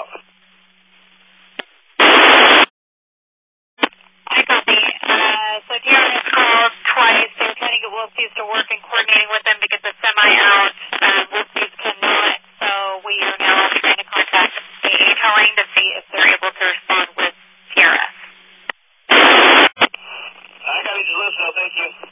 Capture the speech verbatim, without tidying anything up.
out. I copy. Uh, so D R has called twice. They were trying to get Wolfie's to work and coordinating with them to get the semi out. Um, Wolfie's cannot, so we are now trying to contact the towing to see if they're able to respond.